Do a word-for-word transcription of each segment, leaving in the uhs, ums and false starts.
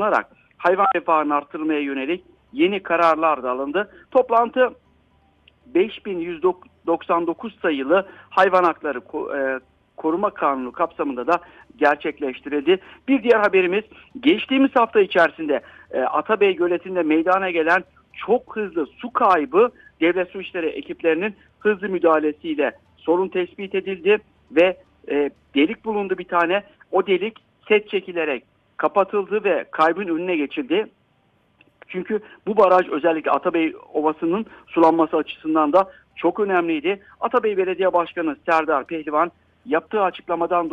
alınarak hayvan refahını artırmaya yönelik yeni kararlar da alındı. Toplantı beş bin yüz doksan dokuz sayılı Hayvan Hakları Koruma Kanunu kapsamında da gerçekleştirildi. Bir diğer haberimiz, geçtiğimiz hafta içerisinde e, Atabey Göleti'nde meydana gelen çok hızlı su kaybı Devlet Su İşleri ekiplerinin hızlı müdahalesiyle sorun tespit edildi ve e, delik bulundu bir tane. O delik set çekilerek kapatıldı ve kaybın önüne geçildi. Çünkü bu baraj özellikle Atabey Ovası'nın sulanması açısından da çok önemliydi. Atabey Belediye Başkanı Serdar Pehlivan yaptığı açıklamadan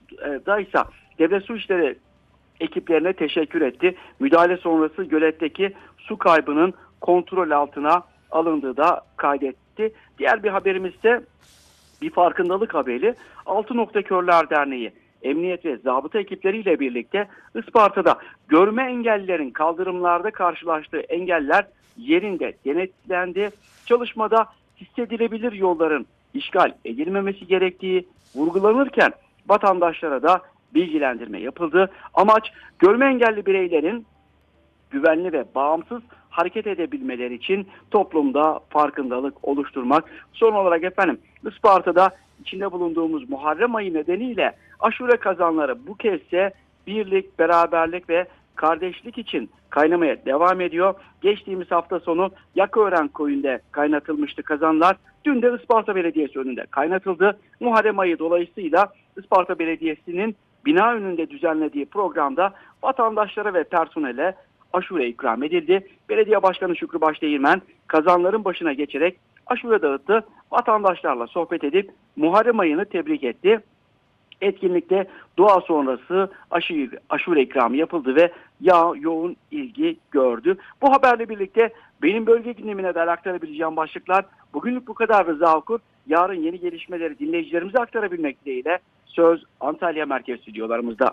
da ise Devlet Su İşleri ekiplerine teşekkür etti. Müdahale sonrası göletteki su kaybının kontrol altına alındığı da kaydetti. Diğer bir haberimiz ise bir farkındalık haberi. Altı Nokta Körler Derneği emniyet ve zabıta ekipleriyle birlikte Isparta'da görme engellilerin kaldırımlarda karşılaştığı engeller yerinde denetlendi. Çalışmada hissedilebilir yolların işgal edilmemesi gerektiği vurgulanırken vatandaşlara da bilgilendirme yapıldı. Amaç görme engelli bireylerin güvenli ve bağımsız hareket edebilmeleri için toplumda farkındalık oluşturmak. Son olarak efendim Isparta'da içinde bulunduğumuz Muharrem ayı nedeniyle aşure kazanları bu kezde birlik, beraberlik ve kardeşlik için kaynamaya devam ediyor. Geçtiğimiz hafta sonu Yakıören Köyü'nde kaynatılmıştı kazanlar. Dün de Isparta Belediyesi önünde kaynatıldı. Muharrem ayı dolayısıyla Isparta Belediyesi'nin bina önünde düzenlediği programda vatandaşlara ve personele aşure ikram edildi. Belediye Başkanı Şükrü Başdeğirmen kazanların başına geçerek aşure dağıttı. Vatandaşlarla sohbet edip Muharrem ayını tebrik etti. Etkinlikte dua sonrası aşure, aşure ikramı yapıldı ve yağ yoğun ilgi gördü. Bu haberle birlikte benim bölge gündemine de aktarabileceğim başlıklar bugünlük bu kadar. Rıza Okur. Yarın yeni gelişmeleri dinleyicilerimize aktarabilmek dileğiyle söz Antalya Merkez Stüdyolarımızda.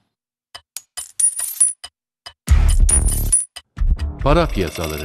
Para piyasaları.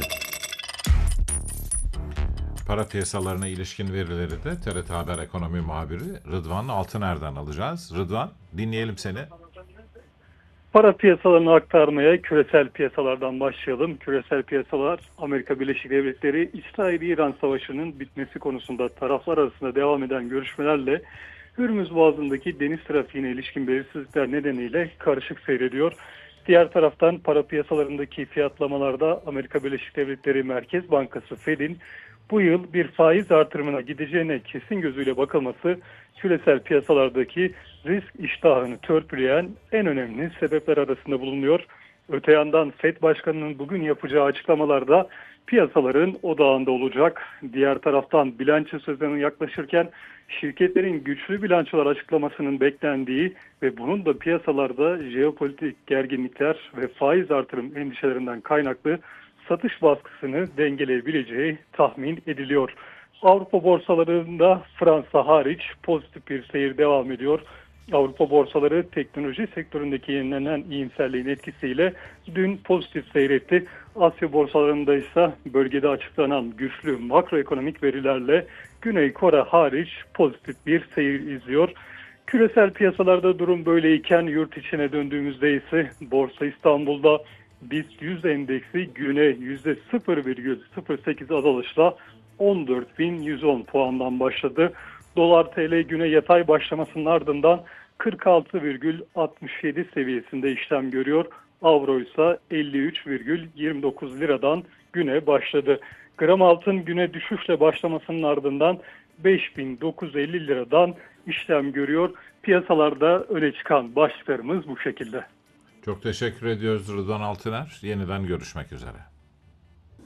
Para piyasalarına ilişkin verileri de T R T Haber Ekonomi Muhabiri Rıdvan Altıner'den alacağız. Rıdvan, dinleyelim seni. Para piyasalarını aktarmaya küresel piyasalardan başlayalım. Küresel piyasalar Amerika Birleşik Devletleri İsrail-İran Savaşı'nın bitmesi konusunda taraflar arasında devam eden görüşmelerle Hürmüz Boğazı'ndaki deniz trafiğine ilişkin belirsizlikler nedeniyle karışık seyrediyor. Diğer taraftan para piyasalarındaki fiyatlamalarda Amerika Birleşik Devletleri Merkez Bankası Fed'in bu yıl bir faiz artırımına gideceğine kesin gözüyle bakılması küresel piyasalardaki risk iştahını törpüleyen en önemli sebepler arasında bulunuyor. Öte yandan Fed Başkanı'nın bugün yapacağı açıklamalarda piyasaların odağında olacak. Diğer taraftan bilanço sezonu yaklaşırken şirketlerin güçlü bilançolar açıklamasının beklendiği ve bunun da piyasalarda jeopolitik gerginlikler ve faiz artırım endişelerinden kaynaklı satış baskısını dengeleyebileceği tahmin ediliyor. Avrupa borsalarında Fransa hariç pozitif bir seyir devam ediyor. Avrupa borsaları teknoloji sektöründeki yenilenen iyimserliğin etkisiyle dün pozitif seyretti. Asya borsalarında ise bölgede açıklanan güçlü makroekonomik verilerle Güney Kore hariç pozitif bir seyir izliyor. Küresel piyasalarda durum böyleyken yurt içine döndüğümüzde ise Borsa İstanbul'da BIST yüz endeksi güne yüzde sıfır virgül sıfır sekiz azalışla on dört bin yüz on puandan başladı. Dolar T L güne yatay başlamasının ardından kırk altı virgül altmış yedi seviyesinde işlem görüyor. Avro ise elli üç virgül yirmi dokuz liradan güne başladı. Gram altın güne düşüşle başlamasının ardından beş bin dokuz yüz elli liradan işlem görüyor. Piyasalarda öne çıkan başlıklarımız bu şekilde. Çok teşekkür ediyoruz Rıdvan Altıner. Yeniden görüşmek üzere.